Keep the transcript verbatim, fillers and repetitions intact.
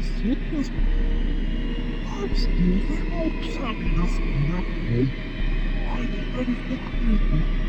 Fitness. I'm still the outside of the school. I think that is